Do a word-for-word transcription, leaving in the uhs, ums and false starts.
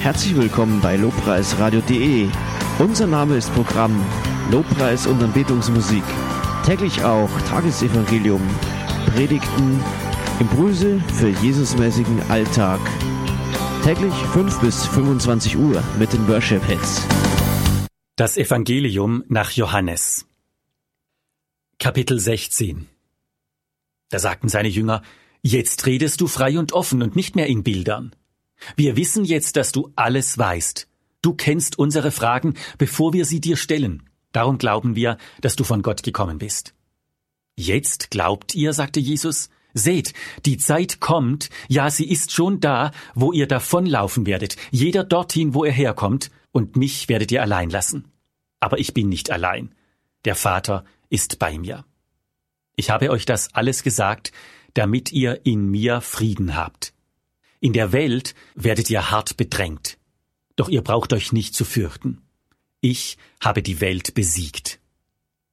Herzlich willkommen bei lobpreisradio punkt de. Unser Name ist Programm Lobpreis und Anbetungsmusik. Täglich auch Tagesevangelium, Predigten, Impulse für Jesusmäßigen Alltag. Täglich fünf bis fünfundzwanzig Uhr mit den Worship Hits. Das Evangelium nach Johannes. Kapitel sechzehn. Da sagten seine Jünger: Jetzt redest du frei und offen und nicht mehr in Bildern. Wir wissen jetzt, dass du alles weißt. Du kennst unsere Fragen, bevor wir sie dir stellen. Darum glauben wir, dass du von Gott gekommen bist. Jetzt glaubt ihr, sagte Jesus, seht, die Zeit kommt, ja, sie ist schon da, wo ihr davonlaufen werdet, jeder dorthin, wo er herkommt, und mich werdet ihr allein lassen. Aber ich bin nicht allein. Der Vater ist bei mir. Ich habe euch das alles gesagt, damit ihr in mir Frieden habt. In der Welt werdet ihr hart bedrängt. Doch ihr braucht euch nicht zu fürchten. Ich habe die Welt besiegt.